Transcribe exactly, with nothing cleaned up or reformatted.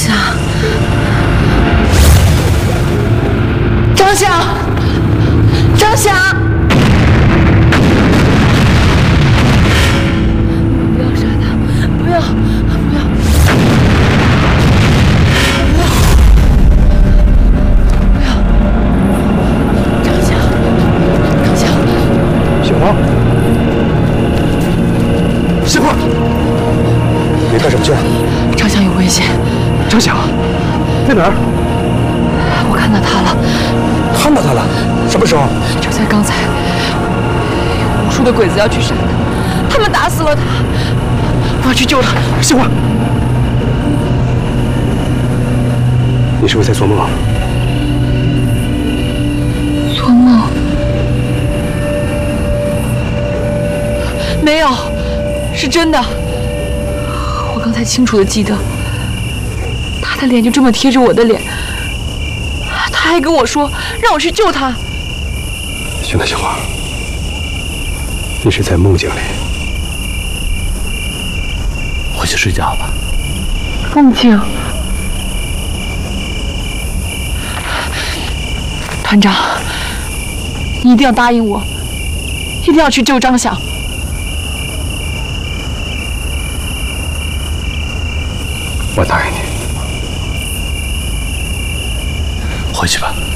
翔，张翔，张翔，不要杀他，不要，不要，不要，张翔，张翔， 小花，小花，你干什么去？ 张翔有危险。 张翔，在哪儿？ 我看到他了。 看到他了？什么时候？ 就在刚才，有无数的鬼子要去杀他，他们打死了他。我要去救他。 小花，你是不是在做梦？ 做梦？没有，是真的。我刚才清楚的记得，他的脸就这么贴着我的脸，他还跟我说让我去救他。 行了，小花，你是在梦境里， 回去睡觉吧。 梦境。团长，你一定要答应我，一定要去救张翔。 我答应你。 回去吧。